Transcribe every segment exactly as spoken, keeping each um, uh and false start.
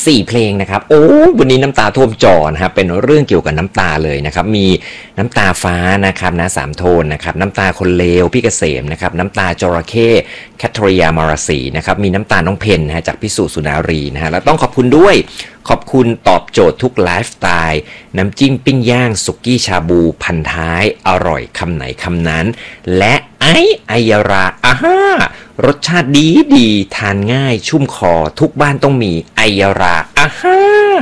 สี่เพลงนะครับโอ้วันนี้น้ำตาท่วมจอนะครับเป็นเรื่องเกี่ยวกับน้ำตาเลยนะครับมีน้ำตาฟ้านะครับนะสามโทนนะครับน้ำตาคนเลวพี่เกษมนะครับน้ำตาจระเข้แคทริยามาราศีนะครับมีน้ำตาน้องเพนนะฮะจากพิสุสุนารีนะฮะแล้วต้องขอบคุณด้วยขอบคุณตอบโจทย์ทุกไลฟ์สไตล์น้ำจิ้มปิ้งย่างสุกี้ชาบูพันท้ายอร่อยคำไหนคำนั้นและไอไอยาราอ่าฮารสชาติดีดีทานง่ายชุ่มคอทุกบ้านต้องมีไอยาราอ่าฮา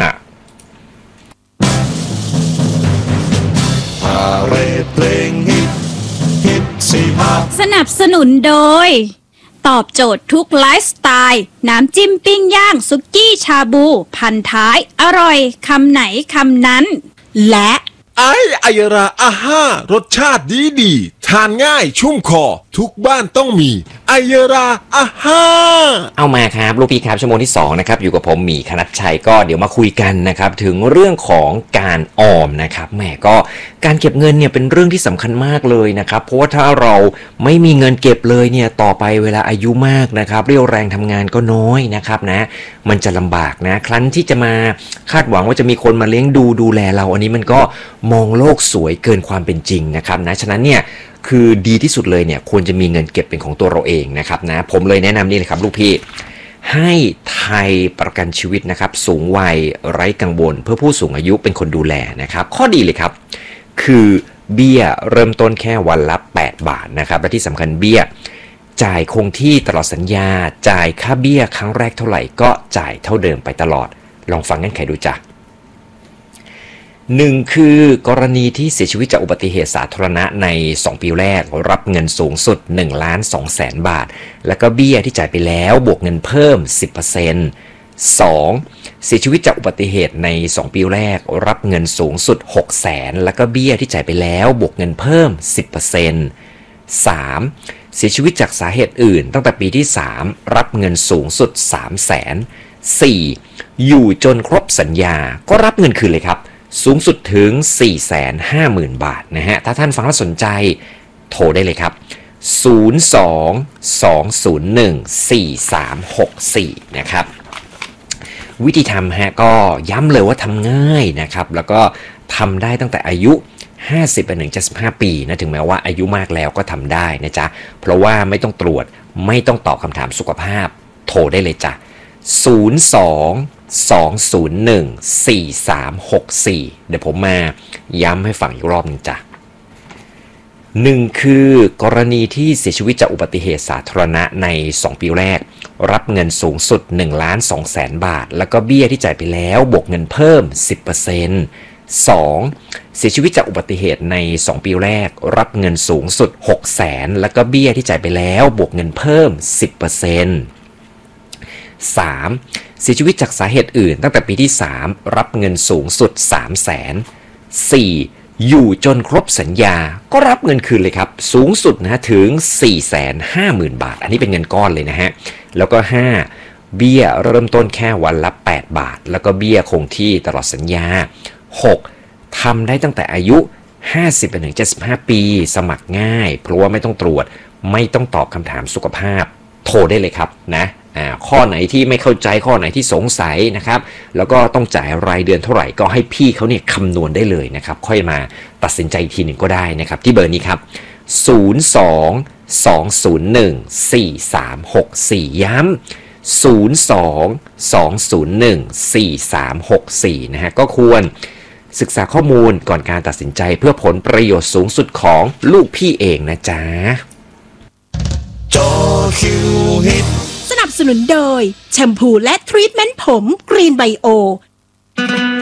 พาเรดเพลงฮิตฮิตสี่ภาคสนับสนุนโดยตอบโจทย์ทุกไลฟ์สไตล์น้ำจิ้มปิ้งย่างสุกี้ชาบูพันท้ายอร่อยคำไหนคำนั้นและไอไอยาราอาห้ารสชาติดีดีทานง่ายชุ่มคอทุกบ้านต้องมีไอยาราอาห้าเอามาครับลูกพี่ครับชั่วโมงที่สองนะครับอยู่กับผมหมีคณัชชัยก็เดี๋ยวมาคุยกันนะครับถึงเรื่องของการออมนะครับแหมก็การเก็บเงินเนี่ยเป็นเรื่องที่สำคัญมากเลยนะครับเพราะว่าถ้าเราไม่มีเงินเก็บเลยเนี่ยต่อไปเวลาอายุมากนะครับเรี่ยวแรงทำงานก็น้อยนะครับนะมันจะลำบากนะครั้นที่จะมาคาดหวังว่าจะมีคนมาเลี้ยงดูดูแลเราอันนี้มันก็มองโลกสวยเกินความเป็นจริงนะครับนะฉะนั้นเนี่ยคือดีที่สุดเลยเนี่ยควรจะมีเงินเก็บเป็นของตัวเราเองนะครับนะผมเลยแนะนำนี่เลยครับลูกพี่ให้ไทยประกันชีวิตนะครับสูงวัยไร้กังวลเพื่อผู้สูงอายุเป็นคนดูแลนะครับข้อดีเลยครับคือเบี้ยเริ่มต้นแค่วันละแปดบาทนะครับและที่สำคัญเบี้ยจ่ายคงที่ตลอดสัญญาจ่ายค่าเบี้ยครั้งแรกเท่าไหร่ก็จ่ายเท่าเดิมไปตลอดลองฟังเงื่อนไขดูจ้ะหนึ่งคือกรณีที่เสียชีวิตจากอุบัติเหตุสาธารณะในสองปีแรกรับเงินสูงสุด หนึ่งล้านสองแสน บาทแล้วก็เบี้ยที่จ่ายไปแล้วบวกเงินเพิ่ม สิบเปอร์เซ็นต์ สองเสียชีวิตจากอุบัติเหตุในสองปีแรกรับเงินสูงสุด หกแสน แล้วก็เบี้ยที่จ่ายไปแล้วบวกเงินเพิ่ม สิบเปอร์เซ็นต์ สามเสียชีวิตจากสาเหตุอื่นตั้งแต่ปีที่สามรับเงินสูงสุด สามแสน สี่อยู่จนครบสัญญาก็รับเงินคืนเลยครับสูงสุดถึง สี่แสนห้าหมื่น บาทนะฮะถ้าท่านฟังแล้วสนใจโทรได้เลยครับศูนย์ สอง สอง ศูนย์ หนึ่ง สี่ สาม หก สี่นะครับวิธีทำฮะก็ย้ำเลยว่าทำง่ายนะครับแล้วก็ทำได้ตั้งแต่อายุห้าสิบไปถึงเจ็ดสิบห้าปีนะถึงแม้ว่าอายุมากแล้วก็ทำได้นะจ๊ะเพราะว่าไม่ต้องตรวจไม่ต้องตอบคำถามสุขภาพโทรได้เลยจ้ะศูนย์ สอง สอง ศูนย์ หนึ่ง สี่ สาม หก สี่เดี๋ยวผมมาย้ำให้ฟังอีกรอบนึงจ้ะหนึ่งคือกรณีที่เสียชีวิตจากอุบัติเหตุสาธารณะในสองปีแรกรับเงินสูงสุด หนึ่งล้านสองแสน บาทแล้วก็เบี้ยที่จ่ายไปแล้วบวกเงินเพิ่ม สิบเปอร์เซ็นต์ สองเสียชีวิตจากอุบัติเหตุในสองปีแรกรับเงินสูงสุด หกแสน แล้วก็เบี้ยที่จ่ายไปแล้วบวกเงินเพิ่ม สิบเปอร์เซ็นต์ สามเสียชีวิตจากสาเหตุอื่นตั้งแต่ปีที่สามรับเงินสูงสุด สามแสน สี่อยู่จนครบสัญญาก็รับเงินคืนเลยครับสูงสุดนะถึง สี่แสนห้าหมื่น บาทอันนี้เป็นเงินก้อนเลยนะฮะแล้วก็ห้าเบี้ยเริ่มต้นแค่วันละแปดบาทแล้วก็เบี้ยคงที่ตลอดสัญญาหกทำได้ตั้งแต่อายุห้าสิบไปถึงเจ็ดสิบห้าปีสมัครง่ายเพราะว่าไม่ต้องตรวจไม่ต้องตอบคำถามสุขภาพโทรได้เลยครับนะอ่าข้อไหนที่ไม่เข้าใจข้อไหนที่สงสัยนะครับแล้วก็ต้องจ่ายรายเดือนเท่าไหร่ก็ให้พี่เขาเนี่ยคำนวณได้เลยนะครับค่อยมาตัดสินใจอีกทีหนึ่งก็ได้นะครับที่เบอร์นี้ครับศูนย์ สอง สอง ศูนย์ หนึ่ง สี่ สาม หก สี่ย้ำศูนย์ สอง สอง ศูนย์ หนึ่ง สี่ สาม หก สี่นะฮะก็ควรศึกษาข้อมูลก่อนการตัดสินใจเพื่อผลประโยชน์สูงสุดของลูกพี่เองนะจ๊ะจอคิวฮิตสนับสนุนโดยแชมพูและทรีทเมนต์ผมกรีนไบโอ